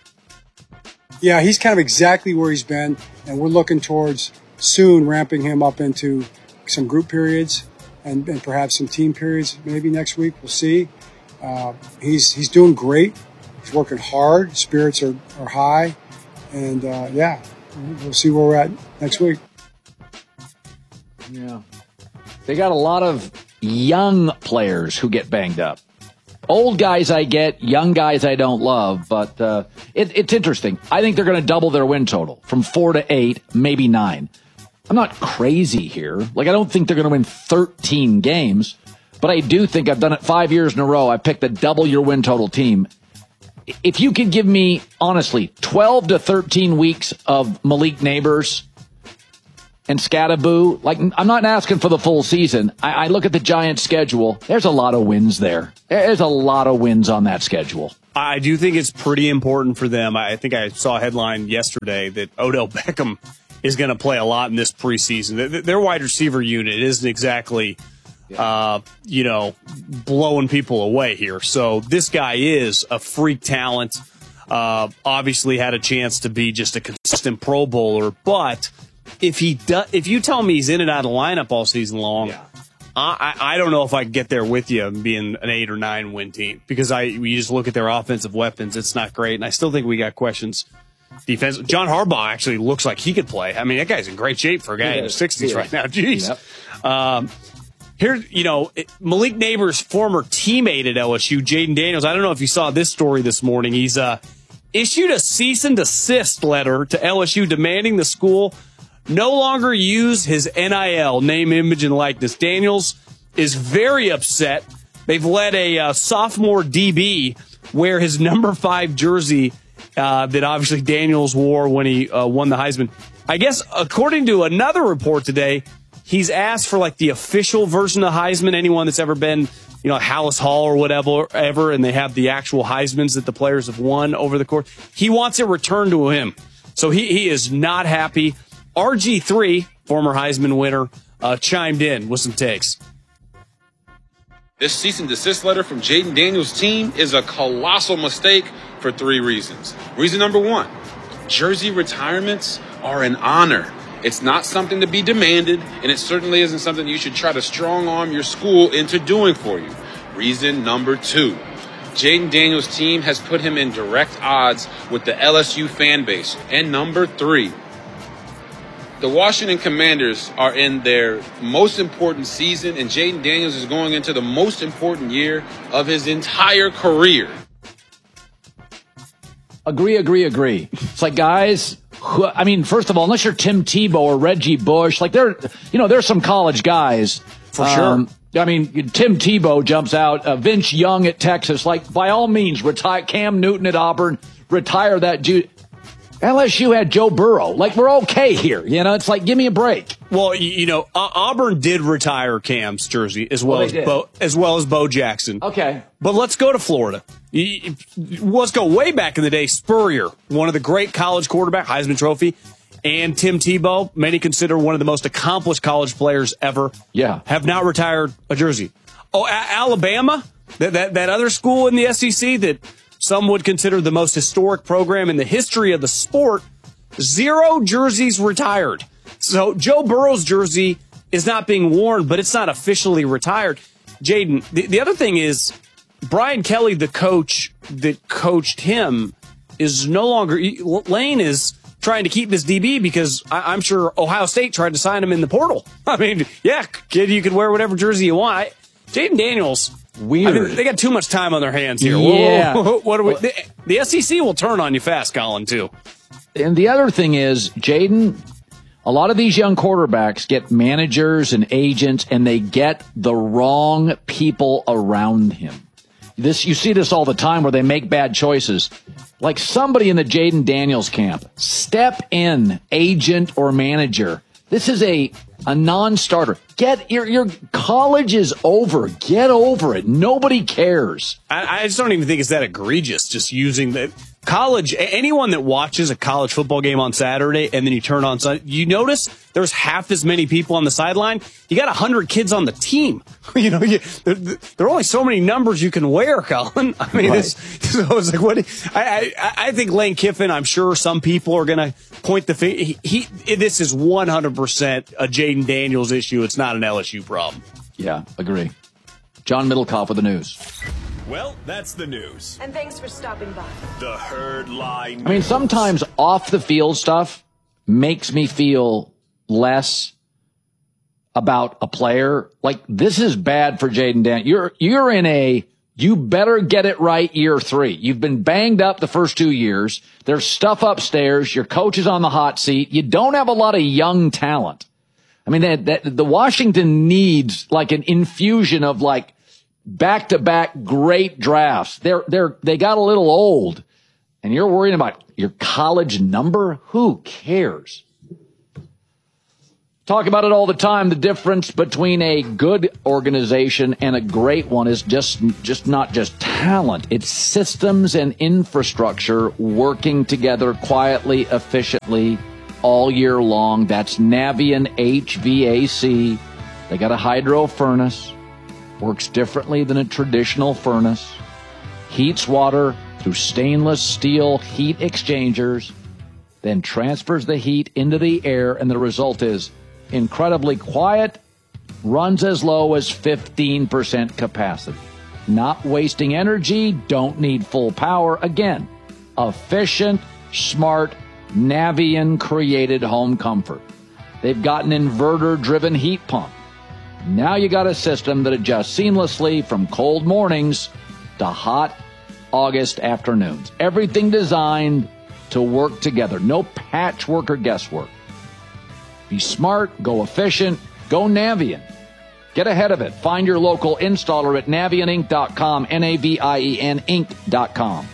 Yeah, he's kind of exactly where he's been, and we're looking towards soon ramping him up into some group periods and perhaps some team periods maybe next week. We'll see. He's doing great. He's working hard. Spirits are high. And, we'll see where we're at next week. Yeah. They got a lot of young players who get banged up. Old guys I get, young guys I don't love, but it's interesting. I think they're going to double their win total from 4 to 8, maybe 9. I'm not crazy here. Like, I don't think they're going to win 13 games, but I do think I've done it 5 years in a row. I picked a double your win total team. If you could give me, honestly, 12 to 13 weeks of Malik Neighbors and Scattaboo, like, I'm not asking for the full season. I look at the Giants' schedule. There's a lot of wins there. There's a lot of wins on that schedule. I do think it's pretty important for them. I think I saw a headline yesterday that Odell Beckham is going to play a lot in this preseason. Their wide receiver unit isn't exactly, blowing people away here. So this guy is a freak talent. Obviously had a chance to be just a consistent Pro Bowler. But if you tell me he's in and out of the lineup all season long, I don't know if I can get there with you being an 8 or 9 win team, because we just look at their offensive weapons. It's not great. And I still think we got questions. Defense. John Harbaugh actually looks like he could play. I mean, that guy's in great shape for a guy in his 60s right now. Jeez. Yep. Here, Malik Neighbors' former teammate at LSU, Jaden Daniels. I don't know if you saw this story this morning. He's issued a cease and desist letter to LSU demanding the school no longer use his NIL, name, image, and likeness. Daniels is very upset. They've let a sophomore DB wear his number 5 jersey that obviously Daniels wore when he won the Heisman. I guess, according to another report today, he's asked for like the official version of Heisman. Anyone that's ever been, Hallis Hall or whatever, and they have the actual Heismans that the players have won over the course. He wants it returned to him. So he is not happy. RG3, former Heisman winner, chimed in with some takes. This cease and desist letter from Jaden Daniels' team is a colossal mistake for 3 reasons. Reason number 1, jersey retirements are an honor. It's not something to be demanded, and it certainly isn't something you should try to strong-arm your school into doing for you. Reason number 2, Jaden Daniels' team has put him in direct odds with the LSU fan base. And number 3, the Washington Commanders are in their most important season, and Jaden Daniels is going into the most important year of his entire career. Agree. It's like, guys, first of all, unless you're Tim Tebow or Reggie Bush, like there's some college guys. For sure. Tim Tebow jumps out, Vince Young at Texas, like, by all means, retire Cam Newton at Auburn, retire that dude. LSU had Joe Burrow. Like, we're okay here. It's like, give me a break. Well, Auburn did retire Cam's jersey as well as Bo Jackson. Okay. But let's go to Florida. Let's go way back in the day. Spurrier, one of the great college quarterback, Heisman Trophy, and Tim Tebow, many consider one of the most accomplished college players ever. Yeah. Have not retired a jersey. Oh, Alabama, that other school in the SEC that some would consider the most historic program in the history of the sport, 0 jerseys retired. So Joe Burrow's jersey is not being worn, but it's not officially retired. Jaden, the other thing is, Brian Kelly, the coach that coached him, is no longer. Lane is trying to keep this DB because I'm sure Ohio State tried to sign him in the portal. Yeah, kid, you can wear whatever jersey you want. Jaden Daniels. Weird. They got too much time on their hands here. Yeah. What are we? The SEC will turn on you fast, Colin, too. And the other thing is, Jaden, a lot of these young quarterbacks get managers and agents, and they get the wrong people around him. You see this all the time where they make bad choices. Like somebody in the Jaden Daniels camp, step in, agent or manager. This is a non-starter. Get your college is over. Get over it. Nobody cares. I just don't even think it's that egregious. Just using the college. Anyone that watches a college football game on Saturday and then you turn on Sunday, you notice there's half as many people on the sideline. You got 100 kids on the team. There are only so many numbers you can wear, Colin. So it's like, what? I think Lane Kiffin. I'm sure some people are going to point the finger. This is 100% a Jaden Daniels issue. It's not an LSU problem. Yeah, agree. John Middlecoff with the news. Well, that's the news. And thanks for stopping by. The Herd Line. Sometimes off the field stuff makes me feel less about a player. Like, this is bad for Jaden Daniels. You're in you better get it right year 3. You've been banged up the first 2 years. There's stuff upstairs. Your coach is on the hot seat. You don't have a lot of young talent. I mean, the Washington needs like an infusion of like back-to-back great drafts. They got a little old, and you're worrying about your college number? Who cares? Talk about it all the time. The difference between a good organization and a great one is just not just talent. It's systems and infrastructure working together quietly, efficiently, all year long. That's Navien HVAC. They got a hydro furnace. Works differently than a traditional furnace. Heats water through stainless steel heat exchangers, then transfers the heat into the air, and the result is incredibly quiet, runs as low as 15% capacity. Not wasting energy, don't need full power. Again, efficient, smart, Navien-created home comfort. They've got an inverter-driven heat pump. Now you got a system that adjusts seamlessly from cold mornings to hot August afternoons. Everything designed to work together. No patchwork or guesswork. Be smart, go efficient, go Navien. Get ahead of it. Find your local installer at navieninc.com, Navien Inc.com.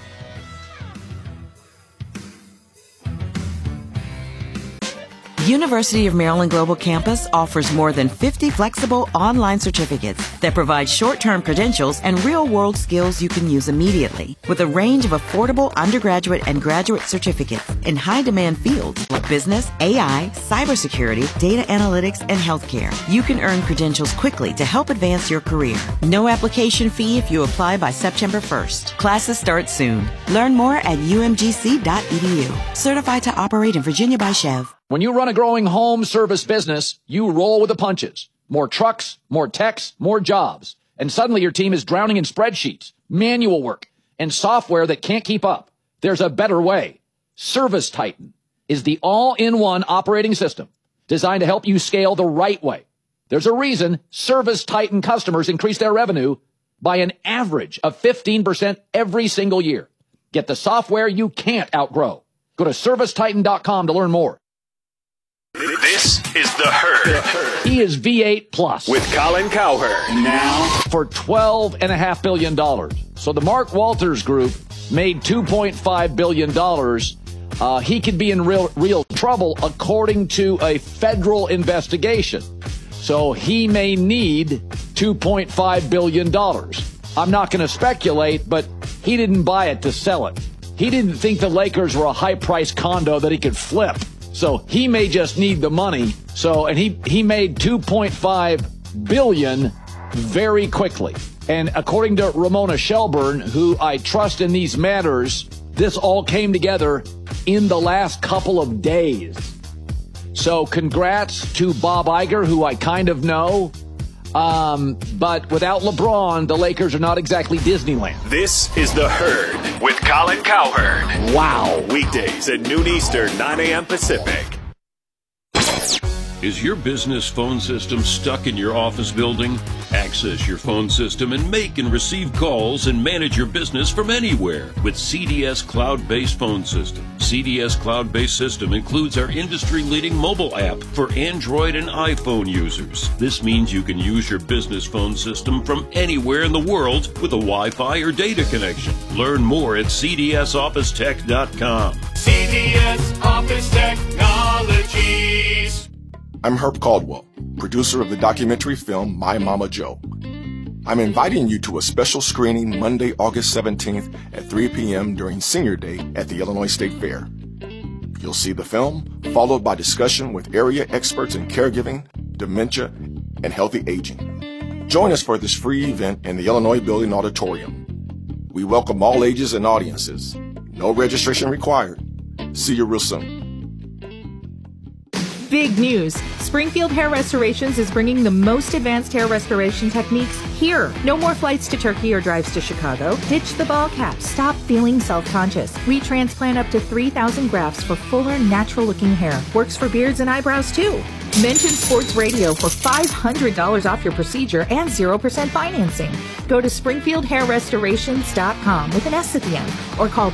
University of Maryland Global Campus offers more than 50 flexible online certificates that provide short-term credentials and real-world skills you can use immediately. With a range of affordable undergraduate and graduate certificates in high-demand fields like business, AI, cybersecurity, data analytics, and healthcare, you can earn credentials quickly to help advance your career. No application fee if you apply by September 1st. Classes start soon. Learn more at umgc.edu. Certified to operate in Virginia by Chev. When you run a growing home service business, you roll with the punches. More trucks, more techs, more jobs. And suddenly your team is drowning in spreadsheets, manual work, and software that can't keep up. There's a better way. Service Titan is the all-in-one operating system designed to help you scale the right way. There's a reason Service Titan customers increase their revenue by an average of 15% every single year. Get the software you can't outgrow. Go to servicetitan.com to learn more. This is The Herd. He is V8 Plus. With Colin Cowherd. Now for $12.5 billion. So the Mark Walters Group made $2.5 billion. He could be in real trouble according to a federal investigation. So he may need $2.5 billion. I'm not going to speculate, but he didn't buy it to sell it. He didn't think the Lakers were a high-priced condo that he could flip. So he may just need the money. And he made $2.5 billion very quickly. And according to Ramona Shelburne, who I trust in these matters, this all came together in the last couple of days. So congrats to Bob Iger, who I kind of know. But without LeBron, the Lakers are not exactly Disneyland. This is The Herd with Colin Cowherd. Wow. Weekdays at noon Eastern, 9 a.m. Pacific. Is your business phone system stuck in your office building? Access your phone system and make and receive calls and manage your business from anywhere with CDS Cloud-Based Phone System. CDS Cloud-Based System includes our industry-leading mobile app for Android and iPhone users. This means you can use your business phone system from anywhere in the world with a Wi-Fi or data connection. Learn more at cdsofficetech.com. CDS Office Technologies. I'm Herb Caldwell, producer of the documentary film My Mama Joe. I'm inviting you to a special screening Monday, August 17th at 3 p.m. during Senior Day at the Illinois State Fair. You'll see the film, followed by discussion with area experts in caregiving, dementia, and healthy aging. Join us for this free event in the Illinois Building Auditorium. We welcome all ages and audiences. No registration required. See you real soon. Big news! Springfield Hair Restorations is bringing the most advanced hair restoration techniques here. No more flights to Turkey or drives to Chicago. Ditch the ball cap. Stop feeling self-conscious. We transplant up to 3,000 grafts for fuller, natural-looking hair. Works for beards and eyebrows, too. Mention Sports Radio for $500 off your procedure and 0% financing. Go to SpringfieldHairRestorations.com with an S at the end, or call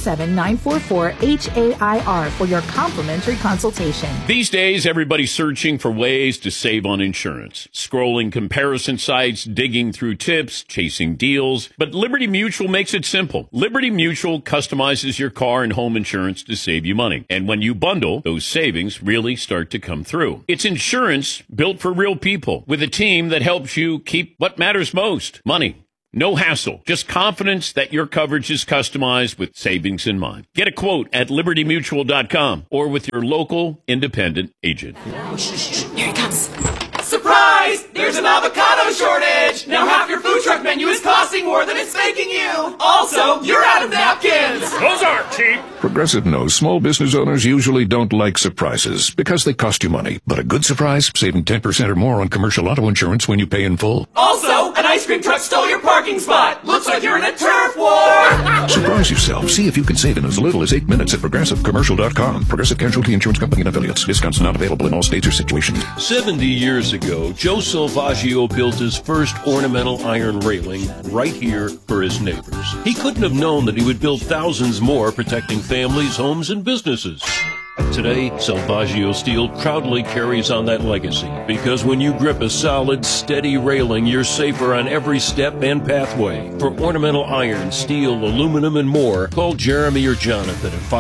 217-944-HAIR for your complimentary consultation. These days, everybody's searching for ways to save on insurance. Scrolling comparison sites, digging through tips, chasing deals. But Liberty Mutual makes it simple. Liberty Mutual customizes your car and home insurance to save you money. And when you bundle, those savings really start to come through. It's insurance built for real people with a team that helps you keep what matters most, money. No hassle, just confidence that your coverage is customized with savings in mind. Get a quote at libertymutual.com or with your local independent agent. Here it comes. Surprise! There's an avocado shortage! Now half your food truck menu is costing more than it's making you! Also, you're out of napkins! Those aren't cheap! Progressive knows small business owners usually don't like surprises because they cost you money. But a good surprise, saving 10% or more on commercial auto insurance when you pay in full. Also, an ice cream truck stole your parking spot! Looks like you're in a turf war! Surprise yourself. See if you can save in as little as 8 minutes at ProgressiveCommercial.com. Progressive Casualty Insurance Company and Affiliates. Discounts not available in all states or situations. 70 years ago, Joe Salvaggio built his first ornamental iron railing right here for his neighbors. He couldn't have known that he would build thousands more protecting families, homes, and businesses. Today, Salvaggio Steel proudly carries on that legacy because when you grip a solid, steady railing, you're safer on every step and pathway. For ornamental iron, steel, aluminum, and more, call Jeremy or Jonathan at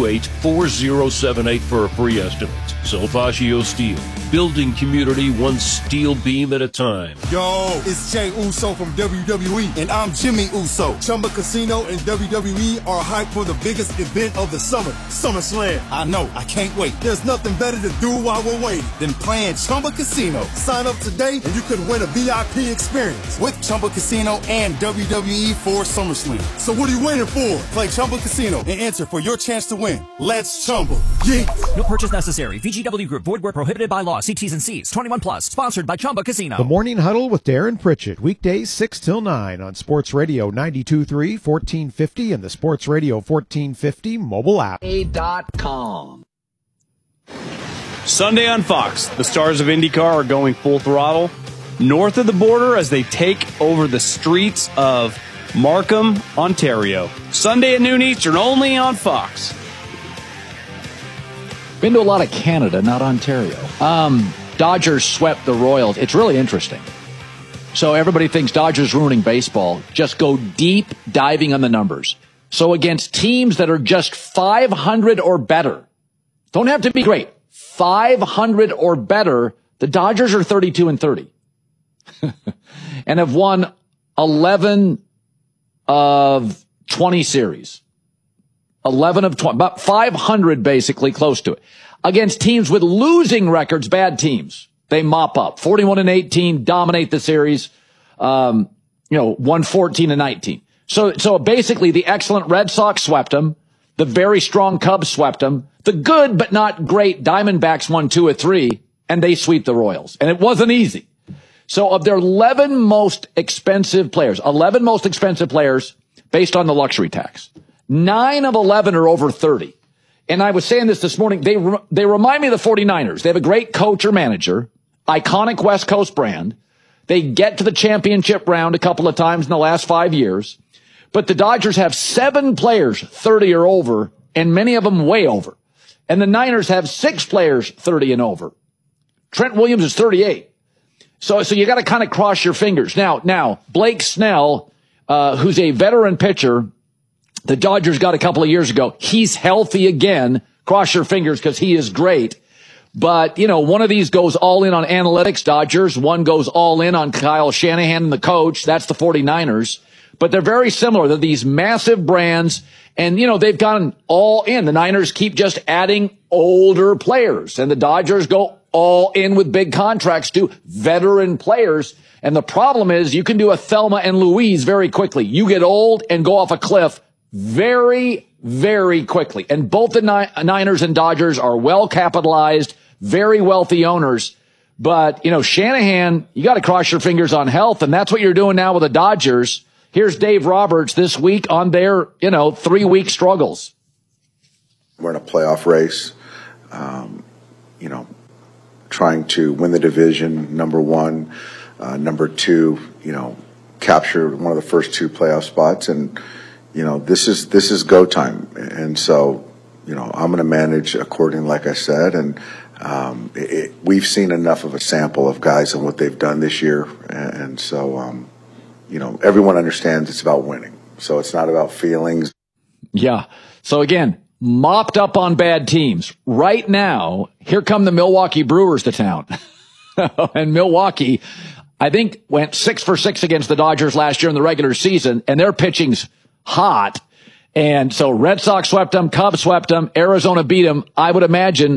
528-4078 for a free estimate. Salvaggio Steel, building community one steel beam at a time. Yo, it's Jay Uso from WWE, and I'm Jimmy Uso. Chumba Casino and WWE are hyped for the biggest event of the summer, SummerSlam. I know, I can't wait. There's nothing better to do while we're waiting than playing Chumba Casino. Sign up today and you could win a VIP experience with Chumba Casino and WWE for SummerSlam. So what are you waiting for? Play Chumba Casino and enter for your chance to win. Let's Chumba. Yeah. No purchase necessary. VGW Group. Void where prohibited by law. See T's and C's. 21 plus. Sponsored by Chumba Casino. The Morning Huddle with Darren Pritchett. Weekdays 6 till 9 on Sports Radio 92.3, 1450, and the Sports Radio 1450 mobile app. A.com. Sunday on Fox, the stars of IndyCar are going full throttle north of the border as they take over the streets of Markham, Ontario. Sunday at noon Eastern, only on Fox. Been to a lot of Canada, not Ontario. Dodgers swept the Royals. It's really interesting. So everybody thinks Dodgers ruining baseball. Just go deep diving on the numbers. So against teams that are just 500 or better, don't have to be great, 500 or better, the Dodgers are 32-30 and have won 11 of 20 series. 11 of 20, about 500 basically, close to it. Against teams with losing records, bad teams, they mop up. 41-18, dominate the series, 114-19. So basically the excellent Red Sox swept them. The very strong Cubs swept them. The good but not great Diamondbacks won 2 of 3, and they sweep the Royals. And it wasn't easy. So of their 11 most expensive players based on the luxury tax, 9 of 11 are over 30. And I was saying this morning, they remind me of the 49ers. They have a great coach or manager, iconic West Coast brand. They get to the championship round a couple of times in the last 5 years. But the Dodgers have 7 players 30 or over, and many of them way over. And the Niners have 6 players 30 and over. Trent Williams is 38. So you got to kind of cross your fingers. Now, Blake Snell, who's a veteran pitcher, the Dodgers got a couple of years ago. He's healthy again. Cross your fingers because he is great. But, one of these goes all in on analytics, Dodgers. One goes all in on Kyle Shanahan and the coach. That's the 49ers. But they're very similar. They're these massive brands. And, they've gone all in. The Niners keep just adding older players. And the Dodgers go all in with big contracts to veteran players. And the problem is you can do a Thelma and Louise very quickly. You get old and go off a cliff very, very quickly. And both the Niners and Dodgers are well capitalized, very wealthy owners. But, Shanahan, you got to cross your fingers on health. And that's what you're doing now with the Dodgers. Here's Dave Roberts this week on their, 3-week struggles. We're in a playoff race. trying to win the division, number one. Number two, capture one of the first 2 playoff spots. And, this is go time. And so, I'm going to manage accordingly, like I said. And we've seen enough of a sample of guys and what they've done this year. And so, everyone understands it's about winning. So it's not about feelings. Yeah. So again, mopped up on bad teams. Right now, here come the Milwaukee Brewers to town. And Milwaukee, I think, went 6 for 6 against the Dodgers last year in the regular season, and their pitching's hot. And so Red Sox swept them, Cubs swept them, Arizona beat them. I would imagine